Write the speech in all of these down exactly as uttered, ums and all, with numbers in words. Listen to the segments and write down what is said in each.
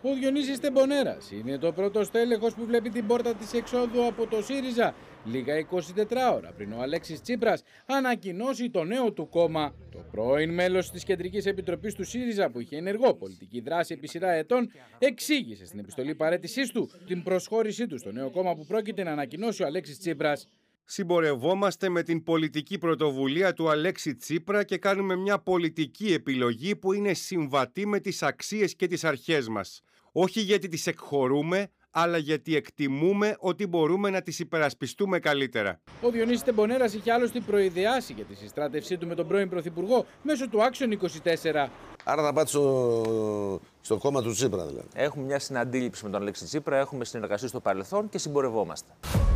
Ο Διονύσης Τεμπονέρας είναι το πρώτο στέλεχος που βλέπει την πόρτα της εξόδου από το ΣΥΡΙΖΑ λίγα εικοσιτετρά ώρα πριν ο Αλέξης Τσίπρας ανακοινώσει το νέο του κόμμα. Το πρώην μέλος της Κεντρικής Επιτροπής του ΣΥΡΙΖΑ, που είχε ενεργό πολιτική δράση επί σειρά ετών, εξήγησε στην επιστολή παραίτησής του την προσχώρησή του στο νέο κόμμα που πρόκειται να ανακοινώσει ο Αλέξης Τσίπρας. Συμπορευόμαστε με την πολιτική πρωτοβουλία του Αλέξη Τσίπρα και κάνουμε μια πολιτική επιλογή που είναι συμβατή με τις αξίες και τις αρχές μας. Όχι γιατί τις εκχωρούμε, αλλά γιατί εκτιμούμε ότι μπορούμε να τις υπερασπιστούμε καλύτερα. Ο Διονύσης Τεμπονέρας είχε άλλωστε προειδεάσει για τη συστράτευσή του με τον πρώην Πρωθυπουργό μέσω του Action είκοσι τέσσερα. Άρα θα πάτε στο, στο κόμμα του Τσίπρα, δηλαδή. Έχουμε μια συναντήληψη με τον Αλέξη Τσίπρα, έχουμε συνεργαστεί στο παρελθόν και συμπορευόμαστε.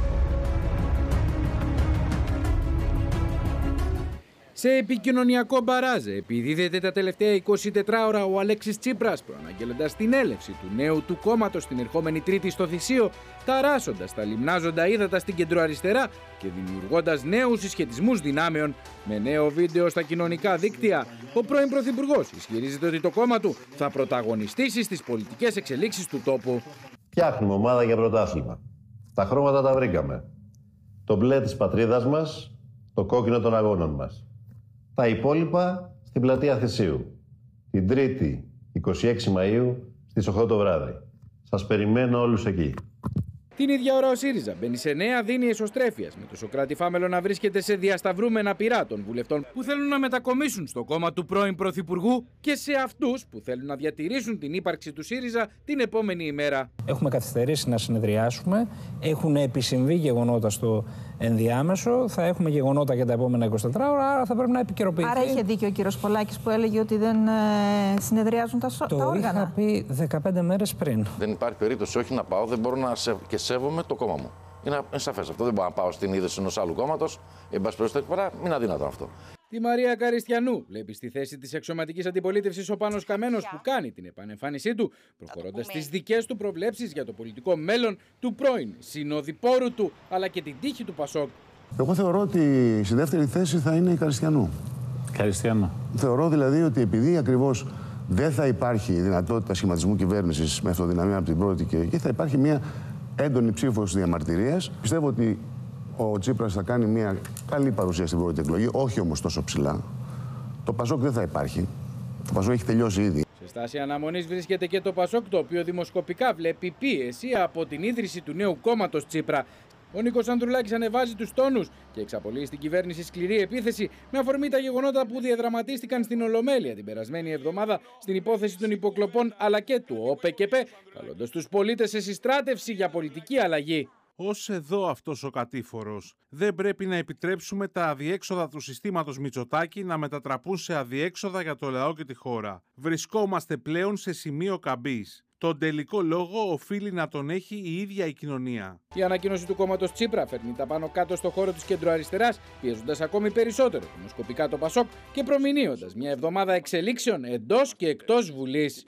Σε επικοινωνιακό μπαράζ επιδίδεται τα τελευταία εικοσιτετρά ώρα ο Αλέξης Τσίπρας, προαναγγέλλοντας την έλευση του νέου του κόμματος την ερχόμενη Τρίτη στο Θησίο, ταράσσοντας τα λιμνάζοντα ύδατα στην κεντροαριστερά και δημιουργώντας νέους συσχετισμούς δυνάμεων. Με νέο βίντεο στα κοινωνικά δίκτυα, ο πρώην Πρωθυπουργός ισχυρίζεται ότι το κόμμα του θα πρωταγωνιστήσει στις πολιτικές εξελίξεις του τόπου. Φτιάχνουμε ομάδα για πρωτάθλημα. Τα χρώματα τα βρήκαμε. Το μπλε της πατρίδας μας, το κόκκινο των αγώνων μας. Τα υπόλοιπα στην πλατεία Θησίου. Την Τρίτη, είκοσι έξι Μαΐου, στις οκτώ το βράδυ. Σας περιμένω όλους εκεί. Την ίδια ώρα ο ΣΥΡΙΖΑ μπαίνει σε νέα δίνη εσωστρέφειας, με το Σωκράτη Φάμελο να βρίσκεται σε διασταυρούμενα πυρά των βουλευτών που θέλουν να μετακομίσουν στο κόμμα του πρώην Πρωθυπουργού και σε αυτούς που θέλουν να διατηρήσουν την ύπαρξη του ΣΥΡΙΖΑ την επόμενη ημέρα. Έχουμε καθυστερήσει να συνεδριάσουμε, έχουν επισυμβεί γεγονότα στο ενδιάμεσο, θα έχουμε γεγονότα για τα επόμενα εικοσιτετρά ώρα, άρα θα πρέπει να επικαιροποιηθεί. Άρα είχε δίκιο ο κύριος Πολάκης που έλεγε ότι δεν ε, συνεδριάζουν τα, το τα όργανα. Το είχα πει δεκαπέντε μέρες πριν. Δεν υπάρχει περίπτωση όχι να πάω, δεν μπορώ να σε... και σέβομαι το κόμμα μου. Είναι, είναι σαφές αυτό. Δεν μπορώ να πάω στην είδηση ενός άλλου κόμματος. Εν πάση περιπτώσει, είναι αδύνατο αυτό. Τη Μαρία Καριστιανού βλέπει στη θέση της εξωματικής αντιπολίτευσης ο Πάνος Καμένος, που κάνει την επανεμφάνισή του, προχωρώντας στις δικές του προβλέψεις για το πολιτικό μέλλον του πρώην συνοδοιπόρου του, αλλά και την τύχη του Πασόκ. Εγώ θεωρώ ότι στη δεύτερη θέση θα είναι η Καριστιανού. Καριστιανού. Θεωρώ δηλαδή ότι επειδή ακριβώς δεν θα υπάρχει δυνατότητα σχηματισμού κυβέρνησης με αυτοδυναμία από την πρώτη και εκεί θα υπάρχει μια έντονη ψήφος διαμαρτυρίας, πιστεύω ότι ο Τσίπρας θα κάνει μια καλή παρουσία στην πρώτη εκλογή, όχι όμως τόσο ψηλά. Το Πασόκ δεν θα υπάρχει. Το Πασόκ έχει τελειώσει ήδη. Σε στάση αναμονής βρίσκεται και το Πασόκ, το οποίο δημοσκοπικά βλέπει πίεση από την ίδρυση του νέου κόμματος Τσίπρα. Ο Νίκος Ανδρουλάκης ανεβάζει τους τόνους και εξαπολύει στην κυβέρνηση σκληρή επίθεση με αφορμή τα γεγονότα που διαδραματίστηκαν στην Ολομέλεια την περασμένη εβδομάδα στην υπόθεση των υποκλοπών αλλά και του ΟΠΕΚΕΠΕ, καλώντας τους πολίτες σε συστράτευση για πολιτική αλλαγή. Ως εδώ αυτός ο κατήφορος. Δεν πρέπει να επιτρέψουμε τα αδιέξοδα του συστήματος Μητσοτάκη να μετατραπούν σε αδιέξοδα για το λαό και τη χώρα. Βρισκόμαστε πλέον σε σημείο καμπής. Τον τελικό λόγο οφείλει να τον έχει η ίδια η κοινωνία. Η ανακοίνωση του κόμματος Τσίπρα φέρνει τα πάνω κάτω στο χώρο της κεντροαριστεράς, πιέζοντας ακόμη περισσότερο δημοσκοπικά το Πασόκ και προμηνύοντας μια εβδομάδα εξελίξεων εντός και εκτός Βουλής.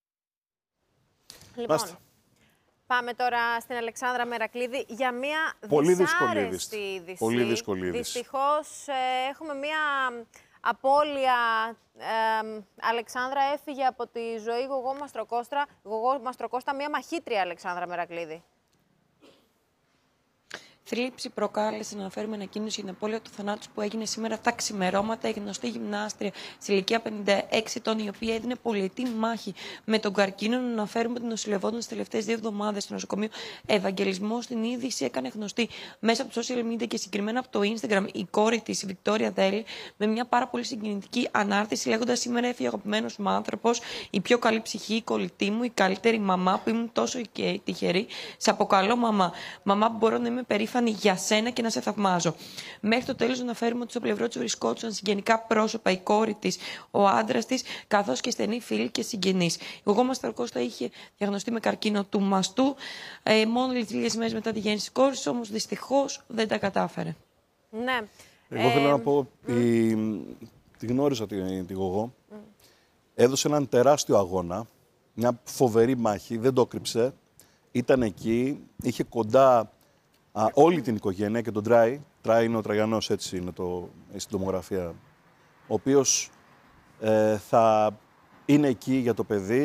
Λοιπόν, πάμε τώρα στην Αλεξάνδρα Μερακλίδη για μια πολύ δυσάρεστη είδηση. Πολύ δύσκολη είδηση. Δυστυχώς ε, έχουμε μια απώλεια. Ε, Αλεξάνδρα, έφυγε από τη ζωή Γογό Μαστροκώστα, Γογό Μαστροκώστα, μια μαχήτρια, Αλεξάνδρα Μερακλίδη. Θλίψη προκάλεσε να αναφέρουμε ανακοίνωση για την απώλεια του θανάτου που έγινε σήμερα τα ξημερώματα. Η γνωστή γυμνάστρια σε ηλικία πενήντα έξι ετών, η οποία έδινε πολυετή μάχη με τον καρκίνο. Να αναφέρουμε ότι νοσηλευόταν τις τελευταίες δύο εβδομάδες στο νοσοκομείο Ευαγγελισμό. Στην είδηση έκανε γνωστή μέσα από το social media και συγκεκριμένα από το Instagram η κόρη της, η Βικτόρια Δέλη, με μια πάρα πολύ συγκινητική ανάρτηση, λέγοντας: σήμερα έφυγε αγαπημένος μου άνθρωπος, η πιο καλή ψυχή, η κολλητή μου, η καλύτερη μαμά που ήμουν τόσο και τυχερή. Σε αποκαλώ μαμά. Μαμά που μπορώ να είμαι περήφανη για σένα και να σε θαυμάζω. Μέχρι το τέλος, να αναφέρουμε ότι στο πλευρό της βρισκόντουσαν συγγενικά πρόσωπα, η κόρη της, ο άντρας της, καθώς και στενοί φίλοι και συγγενείς. Η Γογό Μαστροκώστα είχε διαγνωστεί με καρκίνο του μαστού ε, μόνο λίγες μέρες μετά τη γέννηση της κόρης, όμως δυστυχώς δεν τα κατάφερε. Ναι. Εγώ ε, θέλω να πω, mm. η, τη γνώρισα τη, τη Γογό, mm. έδωσε έναν τεράστιο αγώνα, μια φοβερή μάχη, δεν το κρύψε, ήταν εκεί, είχε κοντά Α, όλη την οικογένεια και τον Τράι. Τράι είναι ο Τραγιανός, έτσι είναι το, η συντομογραφία. Ο οποίος ε, θα είναι εκεί για το παιδί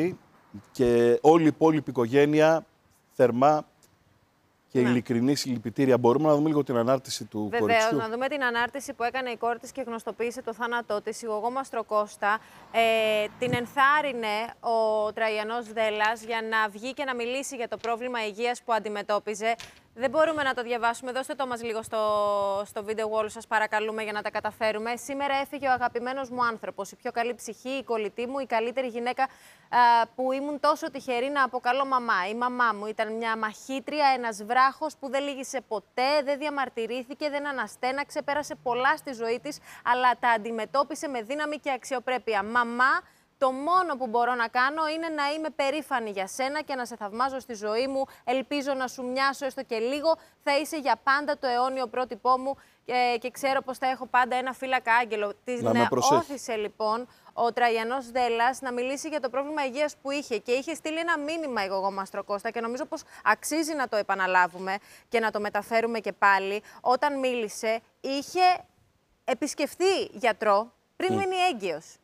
και όλη η υπόλοιπη οικογένεια θερμά και Ναι. ειλικρινή συλληπιτήρια. Μπορούμε να δούμε λίγο την ανάρτηση του Βεβαίως, κοριτσιού. να δούμε την ανάρτηση που έκανε η κόρη της και γνωστοποίησε το θάνατό της, η γογό Μαστροκώστα. Ε, την ενθάρρυνε ο Τραγιανός Δέλλας για να βγει και να μιλήσει για το πρόβλημα υγείας που αντιμετώπιζε. Δεν μπορούμε να το διαβάσουμε. Δώστε το μας λίγο στο, στο βίντεο wall σας παρακαλούμε για να τα καταφέρουμε. Σήμερα έφυγε ο αγαπημένος μου άνθρωπος, η πιο καλή ψυχή, η κολλητή μου, η καλύτερη γυναίκα α, που ήμουν τόσο τυχερή να αποκαλώ μαμά. Η μαμά μου ήταν μια μαχήτρια, ένας βράχος που δεν λύγησε ποτέ, δεν διαμαρτυρήθηκε, δεν αναστέναξε, πέρασε πολλά στη ζωή της, αλλά τα αντιμετώπισε με δύναμη και αξιοπρέπεια. Μαμά, το μόνο που μπορώ να κάνω είναι να είμαι περήφανη για σένα και να σε θαυμάζω στη ζωή μου. Ελπίζω να σου μοιάσω έστω και λίγο. Θα είσαι για πάντα το αιώνιο πρότυπό μου και, και ξέρω πως θα έχω πάντα ένα φύλακα άγγελο. Την όθησε λοιπόν ο Τραγιανός Δέλλας να μιλήσει για το πρόβλημα υγείας που είχε και είχε στείλει ένα μήνυμα η γογό Μαστροκώστα και νομίζω πως αξίζει να το επαναλάβουμε και να το μεταφέρουμε και πάλι. Όταν μίλησε, είχε επισκεφθεί γιατρό πριν μείνει έγκυος.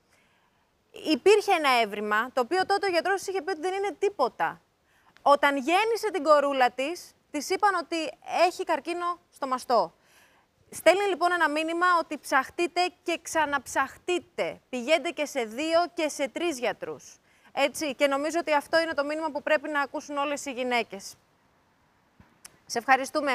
Υπήρχε ένα έβριμα, το οποίο τότε ο γιατρός είχε πει ότι δεν είναι τίποτα. Όταν γέννησε την κορούλα της, της είπαν ότι έχει καρκίνο στο μαστό. Στέλνει λοιπόν ένα μήνυμα ότι ψαχτείτε και ξαναψαχτείτε. Πηγαίνετε και σε δύο και σε τρεις γιατρούς. Έτσι, και νομίζω ότι αυτό είναι το μήνυμα που πρέπει να ακούσουν όλες οι γυναίκες. Σε ευχαριστούμε.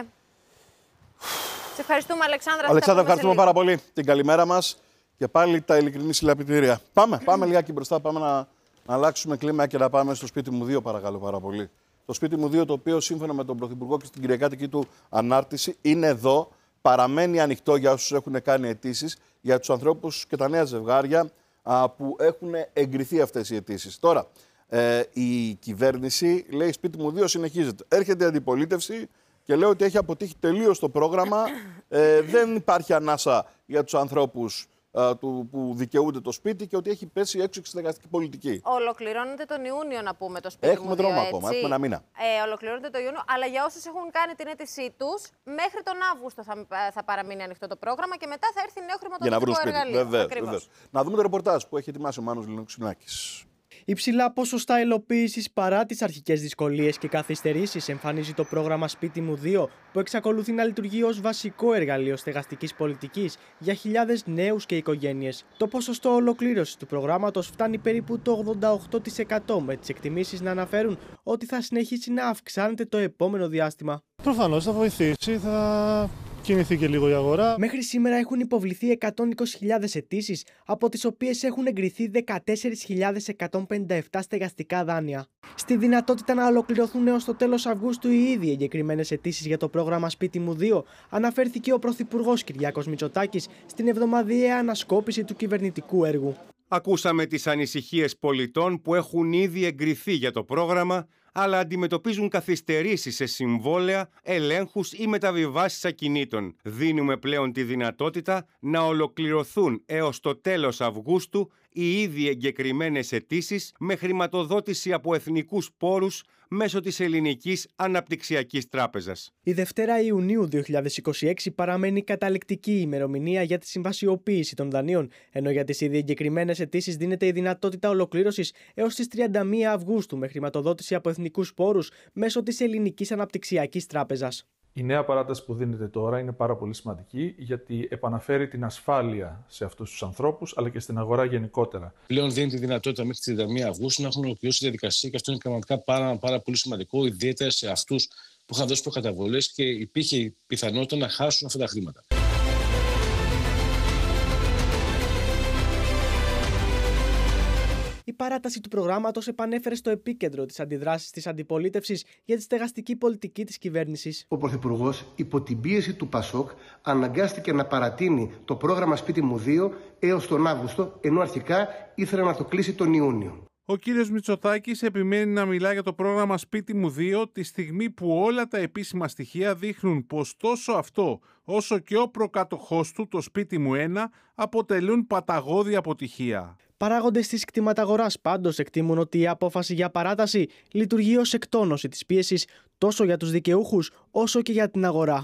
Σε ευχαριστούμε, Αλεξάνδρα. Αλεξάνδρα, ευχαριστούμε πάρα πολύ. Την καλημέρα μας. Και πάλι τα ειλικρινή συλληπιτήρια. Πάμε, πάμε λιγάκι μπροστά, πάμε να, να αλλάξουμε κλίμα και να πάμε στο σπίτι μου δύο, παρακαλώ πάρα πολύ. Το σπίτι μου δύο, το οποίο σύμφωνα με τον Πρωθυπουργό και στην κυριακάτικη του ανάρτηση, είναι εδώ, παραμένει ανοιχτό για όσους έχουν κάνει αιτήσεις, για τους ανθρώπους και τα νέα ζευγάρια α, που έχουν εγκριθεί αυτές οι αιτήσεις. Τώρα, ε, η κυβέρνηση λέει σπίτι μου δύο συνεχίζεται. Έρχεται η αντιπολίτευση και λέει ότι έχει αποτύχει τελείως το πρόγραμμα. Ε, δεν υπάρχει ανάσα για τους ανθρώπους του, που δικαιούνται το σπίτι και ότι έχει πέσει έξω στη στεγαστική πολιτική. Ολοκληρώνεται τον Ιούνιο, να πούμε, το σπίτι Έχουμε μου δύο, δρόμο έτσι. ακόμα, έχουμε ένα μήνα. Ε, ολοκληρώνεται το Ιούνιο, αλλά για όσους έχουν κάνει την αίτησή τους, μέχρι τον Αύγουστο θα, θα παραμείνει ανοιχτό το πρόγραμμα και μετά θα έρθει νέο χρηματοδοτικό εργαλείο. Βεβαίως, βεβαίως. Να δούμε το ρεπορτάζ που έχει ετοιμάσει ο Μάνος Λινοξινάκης. Υψηλά ποσοστά υλοποίησης παρά τις αρχικές δυσκολίες και καθυστερήσεις εμφανίζει το πρόγραμμα Σπίτι μου δύο, που εξακολουθεί να λειτουργεί ως βασικό εργαλείο στεγαστικής πολιτικής για χιλιάδες νέους και οικογένειες. Το ποσοστό ολοκλήρωσης του προγράμματος φτάνει περίπου το ογδόντα οκτώ τοις εκατό, με τις εκτιμήσεις να αναφέρουν ότι θα συνεχίσει να αυξάνεται το επόμενο διάστημα. Προφανώς θα βοηθήσει, θα κινηθεί και λίγο η αγορά. Μέχρι σήμερα έχουν υποβληθεί εκατόν είκοσι χιλιάδες αιτήσεις, από τις οποίες έχουν εγκριθεί δεκατέσσερις χιλιάδες εκατόν πενήντα επτά στεγαστικά δάνεια. Στη δυνατότητα να ολοκληρωθούν έως το τέλος Αυγούστου οι ήδη εγκεκριμένες αιτήσεις για το πρόγραμμα Σπίτι μου δύο, αναφέρθηκε ο Πρωθυπουργός Κυριάκος Μητσοτάκης στην εβδομαδιαία ανασκόπηση του κυβερνητικού έργου. Ακούσαμε τις ανησυχίες πολιτών που έχουν ήδη εγκριθεί για το πρόγραμμα, αλλά αντιμετωπίζουν καθυστερήσεις σε συμβόλαια, ελέγχους ή μεταβιβάσεις ακινήτων. Δίνουμε πλέον τη δυνατότητα να ολοκληρωθούν έως το τέλος Αυγούστου οι ήδη εγκεκριμένες αιτήσεις με χρηματοδότηση από εθνικούς πόρους μέσω της Ελληνικής Αναπτυξιακής Τράπεζας. Η Δευτέρα Ιουνίου δύο χιλιάδες είκοσι έξι παραμένει καταληκτική ημερομηνία για τη συμβασιοποίηση των δανείων, ενώ για τις ήδη εγκεκριμένες αιτήσεις δίνεται η δυνατότητα ολοκλήρωσης έως τις τριάντα μία Αυγούστου με χρηματοδότηση από εθνικούς πόρους μέσω της Ελληνικής Αναπτυξιακής Τράπεζας. Η νέα παράταση που δίνεται τώρα είναι πάρα πολύ σημαντική, γιατί επαναφέρει την ασφάλεια σε αυτούς τους ανθρώπους, αλλά και στην αγορά γενικότερα. Πλέον δίνει τη δυνατότητα μέχρι τη τριάντα μία Αυγούστου να έχουν ολοκληρώσει τη διαδικασία και αυτό είναι πραγματικά πάρα, πάρα πολύ σημαντικό, ιδιαίτερα σε αυτούς που είχαν δώσει προκαταβολές και υπήρχε η πιθανότητα να χάσουν αυτά τα χρήματα. Η παράταση του προγράμματος επανέφερε στο επίκεντρο της αντιδράσης της αντιπολίτευσης για τη στεγαστική πολιτική της κυβέρνησης. Ο Πρωθυπουργός, υπό την πίεση του ΠΑΣΟΚ, αναγκάστηκε να παρατείνει το πρόγραμμα Σπίτι μου δύο έως τον Αύγουστο, ενώ αρχικά ήθελε να το κλείσει τον Ιούνιο. Ο κύριος Μητσοτάκης επιμένει να μιλά για το πρόγραμμα Σπίτι μου δύο τη στιγμή που όλα τα επίσημα στοιχεία δείχνουν πως τόσο αυτό όσο και ο προκάτοχός του, το Σπίτι μου ένα, αποτελούν παταγώδη αποτυχία. Παράγοντες της κτηματαγοράς πάντως εκτιμούν ότι η απόφαση για παράταση λειτουργεί ως εκτόνωση της πίεσης τόσο για τους δικαιούχους όσο και για την αγορά.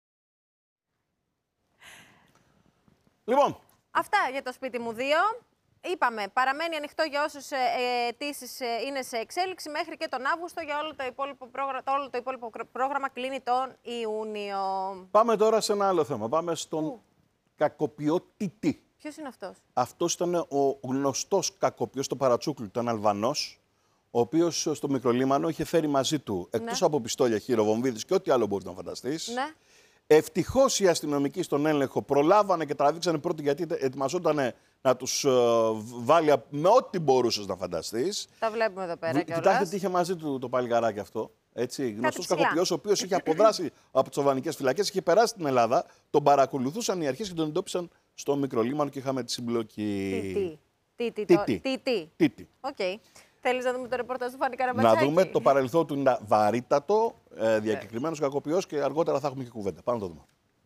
Λοιπόν. Αυτά για το Σπίτι μου δύο. Είπαμε, παραμένει ανοιχτό για όσες αιτήσεις είναι σε εξέλιξη μέχρι και τον Αύγουστο. Για όλο το υπόλοιπο πρόγραμμα, το όλο το υπόλοιπο πρόγραμμα κλείνει τον Ιούνιο. Πάμε τώρα σε ένα άλλο θέμα. Πάμε στον κακοποιό-τι-τι. Ποιος είναι αυτός? Αυτός ήταν ο γνωστός κακοποιός, το Παρατσούκλου, ήταν Αλβανός, ο οποίος στο Μικρολίμανο είχε φέρει μαζί του, εκτός ναι. από πιστόλια, χειροβομβίδες και ό,τι άλλο μπορεί να φανταστείς. Ναι. Ευτυχώς οι αστυνομικοί στον έλεγχο προλάβανε και τραβήξανε πρώτοι, γιατί ετοιμαζόταν να τους uh, βάλει με ό,τι μπορούσες να φανταστείς. Τα βλέπουμε εδώ πέρα κιόλας. Κοιτάξτε τι είχε μαζί του το παλικαράκι αυτό. Έτσι, γνωστός κακοποιός, ο οποίος είχε αποδράσει από τις οβανικές φυλακές, είχε περάσει στην Ελλάδα, τον παρακολουθούσαν οι αρχές και τον εντόπισαν στο Μικρολίμανο και είχαμε τη συμπλοκή. Τι, τι, τι, τι, τι, τι. Οκ. Θέλεις να δούμε το ρεπορτάζ του Φάνη Καραμπατσάκη? Να δούμε, το παρελθόν του είναι βαρύτατο, ε, διακεκριμένος κακοποιός και αργότερα θα έχουμε και κουβέντα. Πάμε να το δούμε.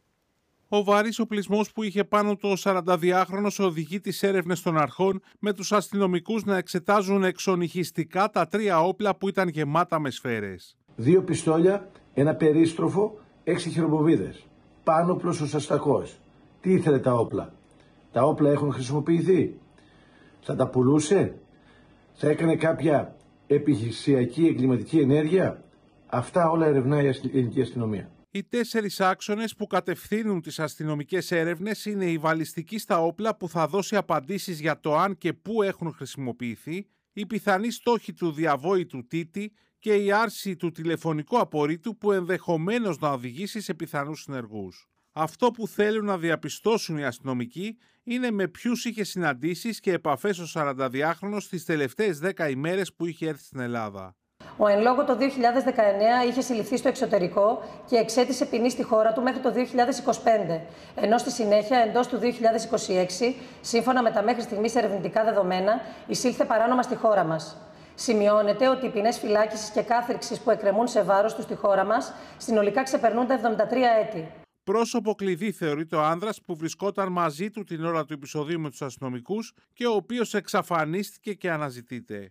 Ο βαρύς οπλισμός που είχε πάνω το σαρανταδυάχρονος οδηγεί τις έρευνες των αρχών, με τους αστυνομικούς να εξετάζουν εξονυχιστικά τα τρία όπλα που ήταν γεμάτα με σφαίρες. Δύο πιστόλια, ένα περίστροφο, έξι χειροβομβίδες. Πάνωπλος ο Σαστακός. Τι ήθελε τα όπλα? Τα όπλα έχουν χρησιμοποιηθεί. Θα τα πουλούσε? Θα έκανε κάποια επιχειρησιακή εγκληματική ενέργεια? Αυτά όλα ερευνάει η ελληνική αστυνομία. Οι τέσσερις άξονες που κατευθύνουν τις αστυνομικές έρευνες είναι η βαλιστική στα όπλα που θα δώσει απαντήσεις για το αν και πού έχουν χρησιμοποιηθεί, η πιθανή στόχη του διαβόητου Τίτη και η άρση του τηλεφωνικού απορρίτου που ενδεχομένως να οδηγήσει σε πιθανούς συνεργούς. Αυτό που θέλουν να διαπιστώσουν οι αστυνομικοί είναι με ποιους είχε συναντήσεις και επαφές ο σαρανταδυάχρονος τις τελευταίες δέκα ημέρες που είχε έρθει στην Ελλάδα. Ο εν λόγω το δύο χιλιάδες δεκαεννέα είχε συλληφθεί στο εξωτερικό και εξέτησε ποινή στη χώρα του μέχρι το δύο χιλιάδες είκοσι πέντε, ενώ στη συνέχεια εντός του δύο χιλιάδες είκοσι έξι, σύμφωνα με τα μέχρι στιγμής ερευνητικά δεδομένα, εισήλθε παράνομα στη χώρα μας. Σημειώνεται ότι οι ποινές φυλάκισης και κάθριξης που εκκρεμούν σε βάρος του στη χώρα μας συνολικά ξεπερνούν τα εβδομήντα τρία έτη. Πρόσωπο κλειδί θεωρείται ο άνδρας που βρισκόταν μαζί του την ώρα του επεισοδίου με τους αστυνομικούς και ο οποίος εξαφανίστηκε και αναζητείται.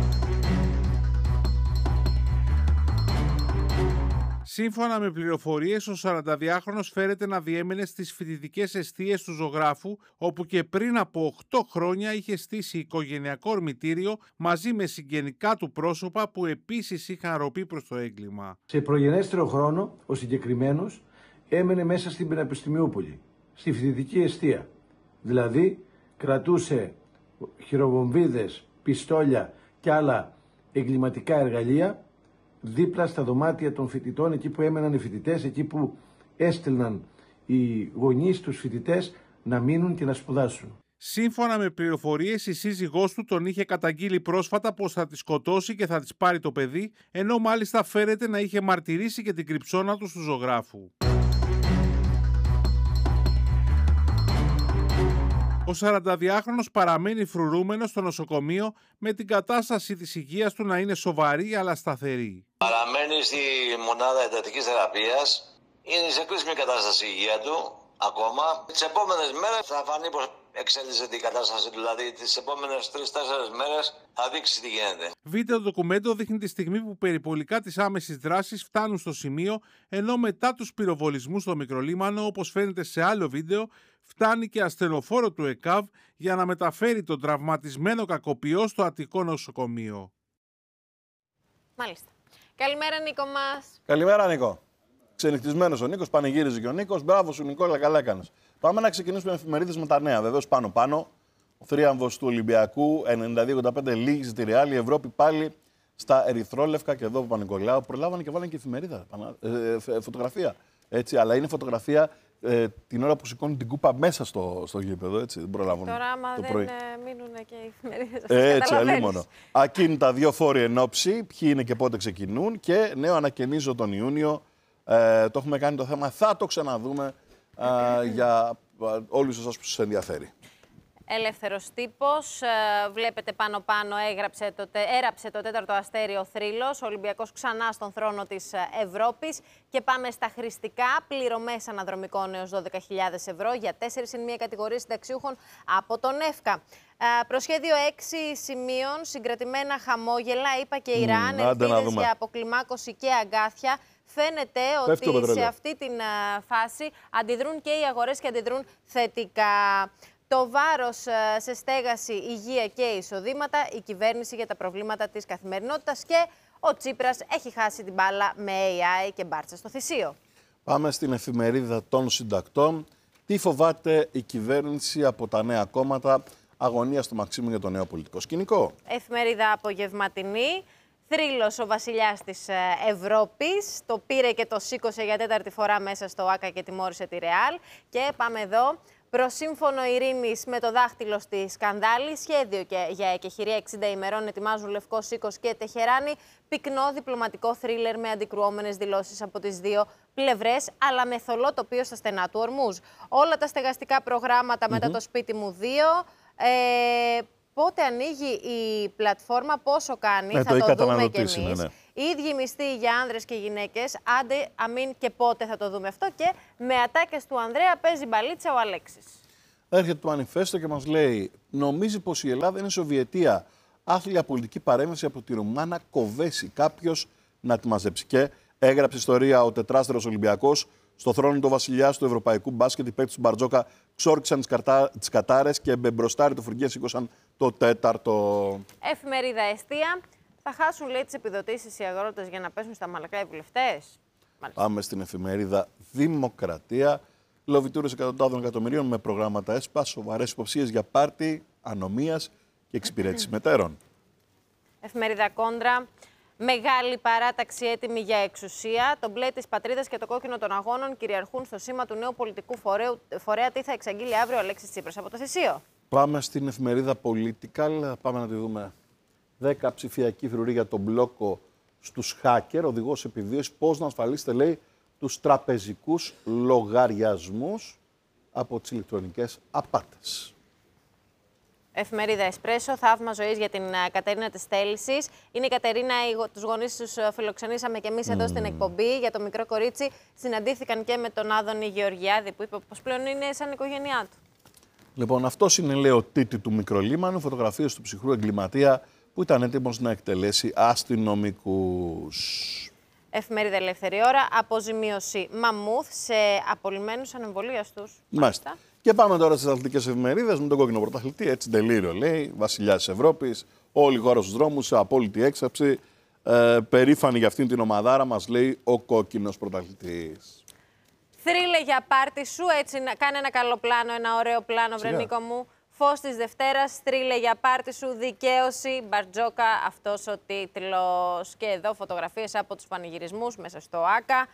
Σύμφωνα με πληροφορίες, ο σαρανταδυάχρονος φέρεται να διέμενε στις φοιτητικές εστίες του ζωγράφου, όπου και πριν από οκτώ χρόνια είχε στήσει οικογενειακό ορμητήριο μαζί με συγγενικά του πρόσωπα που επίσης είχαν ροπεί προς το έγκλημα. Σε προγενέστερο χρόνο, ο συγκεκριμένος έμενε μέσα στην Πανεπιστημιούπολη, στη φοιτητική εστία. Δηλαδή, κρατούσε χειροβομβίδες, πιστόλια και άλλα εγκληματικά εργαλεία δίπλα στα δωμάτια των φοιτητών, εκεί που έμεναν οι φοιτητές, εκεί που έστελναν οι γονείς τους φοιτητές να μείνουν και να σπουδάσουν. Σύμφωνα με πληροφορίες, η σύζυγός του τον είχε καταγγείλει πρόσφατα πως θα τη σκοτώσει και θα της πάρει το παιδί, ενώ μάλιστα φέρεται να είχε μαρτυρήσει και την κρυψώνα του του ζωγράφου. Ο σαρανταδυάχρονος παραμένει φρουρούμενος στο νοσοκομείο με την κατάσταση της υγείας του να είναι σοβαρή αλλά σταθερή. Παραμένει στη μονάδα εντατικής θεραπείας. Είναι σε κρίσιμη κατάσταση η υγεία του ακόμα. Τις επόμενες μέρες θα φανεί πως εξέλιξε η κατάσταση του, δηλαδή τις επόμενες τρεις τέσσερις μέρες θα δείξει τι γίνεται. Βίντεο ντοκουμέντο δείχνει τη στιγμή που περιπολικά της άμεσης δράσης φτάνουν στο σημείο, ενώ μετά τους πυροβολισμούς στο Μικρολίμανο, όπως φαίνεται σε άλλο βίντεο, φτάνει και ασθενοφόρο του ΕΚΑΒ για να μεταφέρει τον τραυματισμένο κακοποιό στο Αττικό νοσοκομείο. Μάλιστα. Καλημέρα, Νίκο μας. Καλημέρα, Νίκο. Ξενυχτισμένος ο Νίκος, πανηγύριζε και ο Νίκος. Μπράβο σου, Νικόλα, καλά έκανες. Πάμε να ξεκινήσουμε με εφημερίδες με τα νέα. Βεβαίως πάνω-πάνω. Ο θρίαμβος του Ολυμπιακού ενενήντα δύο ογδόντα πέντε λίγη τη Ρεάλ. Η Ευρώπη πάλι στα ερυθρόλευκα. Και εδώ ο Παπα-Νικολάου προλάβανε και βάλανε και εφημερίδα. Ε, φωτογραφία. Έτσι, αλλά είναι φωτογραφία ε, την ώρα που σηκώνει την κούπα μέσα στο, στο γήπεδο. Έτσι, δεν προλάβανε. Τώρα, άμα το δεν πρωί. ε, μείνουν και οι εφημερίδες. Έτσι, αλίμονο. Ακίνητα δύο φόροι εν όψη. Ποιοι είναι και πότε ξεκινούν. Και νέο ανακαινίζω τον Ιούνιο. Ε, το έχουμε κάνει το θέμα. Θα το ξαναδούμε ε, για ε, όλους εσάς που σας ενδιαφέρει. Ελεύθερος τύπος. Ε, βλέπετε πάνω-πάνω έγραψε το, έραψε το τέταρτο αστέριο θρύλος. Ο Ολυμπιακός ξανά στον θρόνο της Ευρώπης. Και πάμε στα χρηστικά. Πληρωμές αναδρομικών έως δώδεκα χιλιάδες ευρώ για τέσσερις συν μία κατηγορίες συνταξιούχων από τον ΕΦΚΑ. Ε, προσχέδιο έξι σημείων, συγκρατημένα χαμόγελα, είπα και Ιράν, mm, ελπίδες για αποκλιμάκωση και αγκάθια. Φαίνεται Πέφτει ότι σε αυτή τη φάση αντιδρούν και οι αγορές και αντιδρούν θετικά. Το βάρος σε στέγαση, υγεία και εισοδήματα, η κυβέρνηση για τα προβλήματα της καθημερινότητας και ο Τσίπρας έχει χάσει την μπάλα με έι άι και μπάρτσα στο θυσίο. Πάμε στην εφημερίδα των συντακτών. Τι φοβάται η κυβέρνηση από τα νέα κόμματα, αγωνία στο Μαξίμου για το νέο πολιτικό σκηνικό. Εφημερίδα απογευματινή. Θρύλος ο βασιλιάς της Ευρώπης. Το πήρε και το σήκωσε για τέταρτη φορά μέσα στο ΆΚΑ και τιμώρησε τη Ρεάλ. Και πάμε εδώ. Προς σύμφωνο ειρήνης με το δάχτυλο στη σκανδάλη, σχέδιο και για εκεχηρία εξήντα ημερών ετοιμάζουν Λευκός Οίκος και Τεχεράνη, πυκνό διπλωματικό θρίλερ με αντικρουόμενες δηλώσεις από τις δύο πλευρές, αλλά με θολό τοπίο στα στενά του Ορμούζ. Όλα τα στεγαστικά προγράμματα mm-hmm. μετά το σπίτι μου δύο. Ε, πότε ανοίγει η πλατφόρμα, πόσο κάνει, ναι, θα το, το δούμε κι εμείς. Ναι, ναι. Οι ίδιοι μισθοί για άνδρες και γυναίκες, άντε, αμήν και πότε θα το δούμε αυτό. Και με ατάκες του Ανδρέα παίζει μπαλίτσα ο Αλέξης. Έρχεται το μανιφέστο και μας λέει: νομίζει πως η Ελλάδα είναι Σοβιετία. Άθλια πολιτική παρέμβαση από τη Ρουμάνα Κοβέση. Κάποιος να τη μαζέψει. Και έγραψε ιστορία ο τετράστερος Ολυμπιακός. Στο θρόνο του βασιλιάς του ευρωπαϊκού μπάσκετ, οι παίκτες του Μπαρτζόκα ξόρκισαν τις, καρτά, τις κατάρες και μπεμπροστάρι του Φουργία σήκωσαν το τέταρτο. Εφημερίδα Εστία. Θα χάσουν, λέει, τις επιδοτήσεις οι αγρότες για να πέσουν στα μαλακά οι βουλευτές. Πάμε στην εφημερίδα Δημοκρατία. Λοβιτούρες εκατοντάδων εκατομμυρίων με προγράμματα ΕΣΠΑ, σοβαρές υποψίες για πάρτι, ανομίας και εξυπηρέτηση μετέρων. Εφημερίδα Κόντρα. Μεγάλη παράταξη έτοιμη για εξουσία. Το μπλε της πατρίδας και το κόκκινο των αγώνων κυριαρχούν στο σήμα του νέου πολιτικού φορέου, φορέα. Τι θα εξαγγείλει αύριο ο Αλέξης Τσίπρας από το θυσίο. Πάμε στην εφημερίδα Political. Πάμε να τη δούμε. δέκα ψηφιακή φρουρή για τον μπλόκο στους hacker. Οδηγός επιβίωση. Πώς να ασφαλίσετε, λέει, τους τραπεζικούς λογαριασμούς από τις ηλεκτρονικές απάτες. Εφημερίδα Εσπρέσο, θαύμα ζωής για την Κατερίνα της Θέλησης. Είναι η Κατερίνα, τους γονείς τους φιλοξενήσαμε και εμείς mm. εδώ στην εκπομπή. Για το μικρό κορίτσι συναντήθηκαν και με τον Άδωνη Γεωργιάδη, που είπε πως πλέον είναι σαν οικογένειά του. Λοιπόν, αυτός είναι, λέει, ο Τίτη του Μικρολίμανου, φωτογραφίες του ψυχρού εγκληματία που ήταν έτοιμος να εκτελέσει αστυνομικούς. Εφημερίδα Ελεύθερη Ώρα, αποζημίωση μαμούθ σε απολυμμένους ανεμβολίαστους. Μάλιστα. Και πάμε τώρα στις αθλητικές εφημερίδες με τον κόκκινο πρωταθλητή. Έτσι, τελείριο, λέει. Βασιλιάς της Ευρώπης. Όλη η χώρα στους δρόμους, σε απόλυτη έξαψη. Ε, περήφανη για αυτήν την ομαδάρα, μας λέει ο κόκκινος πρωταθλητής. Θρύλε για πάρτι σου, έτσι να κάνει ένα καλό πλάνο, ένα ωραίο πλάνο, βρε Νίκο μου. Φως της Δευτέρας, θρύλε για πάρτι σου, δικαίωση, Μπαρτζόκα, αυτός ο τίτλος. Και εδώ φωτογραφίες από τους πανηγυρισμούς μέσα στο ΆΚΑ.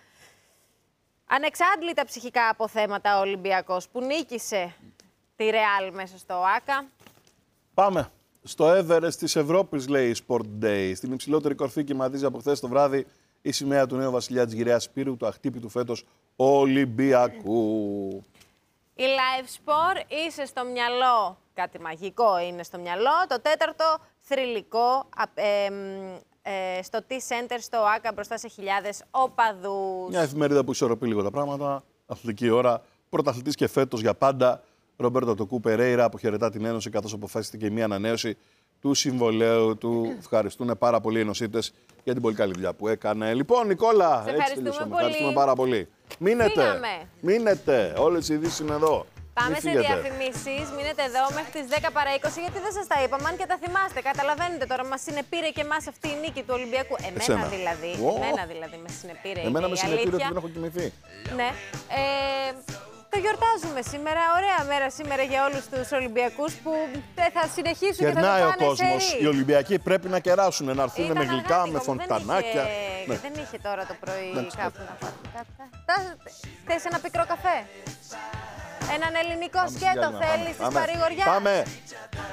Ανεξάντλητα ψυχικά αποθέματα ο Ολυμπιακός που νίκησε τη Ρεάλ μέσα στο ΆΚΑ. Πάμε. Στο Everest της Ευρώπης, λέει η Sport Day. Στην υψηλότερη κορφή κυματίζει από χθες το βράδυ η σημαία του νέου βασιλιά της γυραιάς Σπύρου, του αχτύπητου φέτος Ολυμπιακού. Η Live Sport, είσαι στο μυαλό, κάτι μαγικό είναι στο μυαλό. Το τέταρτο θρυλικό ε, ε, στο T-Center στο ΆΚΑ μπροστά σε χιλιάδες οπαδούς. Μια εφημερίδα που ισορροπεί λίγο τα πράγματα. Αθλητική ώρα. Πρωταθλητής και φέτος για πάντα. Ρομπέρτο Τοκού Περέιρα αποχαιρετά την Ένωση καθώς αποφάσιστηκε μια ανανέωση του συμβολέου του. Ευχαριστούν πάρα πολύ οι ενωσίτες για την πολύ καλή δουλειά που έκανε. Λοιπόν, Νικόλα, σε έτσι τελειώσαμε. Ευχαριστούμε πάρα πολύ. Μείνετε. Φύγαμε. Μείνετε. Όλες οι ειδήσεις είναι εδώ. Πάμε σε διαφημίσεις. Μείνετε εδώ μέχρι τις δέκα παρά είκοσι, γιατί δεν σας τα είπαμε. Αν και τα θυμάστε, καταλαβαίνετε τώρα. Μας συνεπήρε και εμάς αυτή η νίκη του Ολυμπιακού. Εμένα Εσένα. δηλαδή. Oh. Εμένα δηλαδή με συνεπήρε. Εμένα με συνεπήρε ότι αλήθεια. δεν έχω κοιμηθεί. Ναι. Ε, το γιορτάζουμε σήμερα. Ωραία μέρα σήμερα για όλους τους Ολυμπιακούς που θα συνεχίσουν και θα το πάνε. Κερνάει ο κόσμος. Οι Ολυμπιακοί πρέπει να κεράσουν, να έρθουν με γλυκά, με φωντανάκια. Δεν είχε, ναι. δεν είχε τώρα το πρωί ναι, κάπου να πάτε. Θες ένα πικρό καφέ? Έναν ελληνικό σκέτο θέλεις της παρηγοριάς? Πάμε!